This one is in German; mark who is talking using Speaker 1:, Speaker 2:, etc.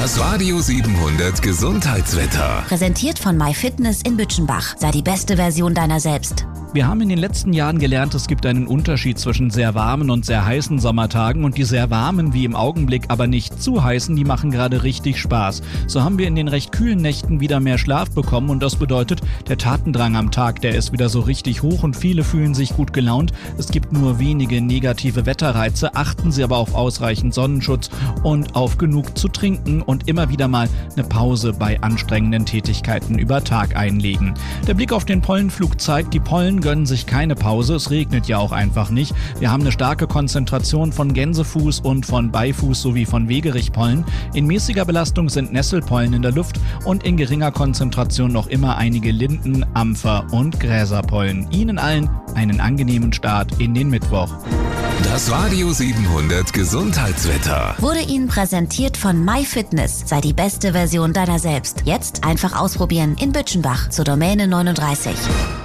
Speaker 1: Das Radio 700 Gesundheitswetter.
Speaker 2: Präsentiert von MyFitness in Bütchenbach. Sei die beste Version deiner selbst.
Speaker 3: Wir haben in den letzten Jahren gelernt, es gibt einen Unterschied zwischen sehr warmen und sehr heißen Sommertagen, und die sehr warmen, wie im Augenblick, aber nicht zu heißen, die machen gerade richtig Spaß. So haben wir in den recht kühlen Nächten wieder mehr Schlaf bekommen, und das bedeutet, der Tatendrang am Tag, der ist wieder so richtig hoch und viele fühlen sich gut gelaunt. Es gibt nur wenige negative Wetterreize, achten Sie aber auf ausreichend Sonnenschutz und auf genug zu trinken und immer wieder mal eine Pause bei anstrengenden Tätigkeiten über Tag einlegen. Der Blick auf den Pollenflug zeigt, die Pollen gönnen sich keine Pause, es regnet ja auch einfach nicht. Wir haben eine starke Konzentration von Gänsefuß und von Beifuß sowie von Wegerichpollen. In mäßiger Belastung sind Nesselpollen in der Luft und in geringer Konzentration noch immer einige Linden-, Ampfer- und Gräserpollen. Ihnen allen einen angenehmen Start in den Mittwoch.
Speaker 1: Das Radio 700 Gesundheitswetter
Speaker 2: Wurde Ihnen präsentiert von MyFitness. Sei die beste Version deiner selbst. Jetzt einfach ausprobieren in Bütchenbach zur Domäne 39.